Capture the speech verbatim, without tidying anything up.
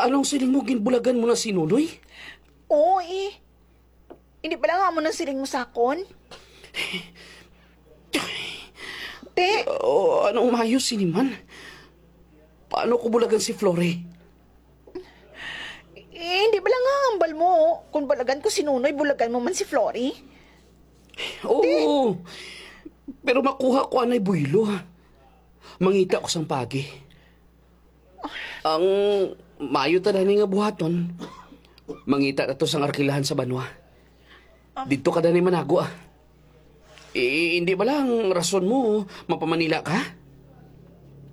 Anong siling mo ginbulagan mo na si Nunoy? Oo eh. Hindi pala nga mo nang siling mo sakon. Te, O anong maayos siniman? Paano ko bulagan si Flore? eh, hindi pala nga hambal mo. Kung bulagan ko si Nunoy, bulagan mo man si Flory. Oo. Pero makuha ko anay builo. Mangita ko sang pagi. Ang mayo ta ni nga buhaton. Mangita na to sang arkilahan sa banwa. Dito ka na ni manago ah. Eh, hindi ba lang rason mo mapamanila ka?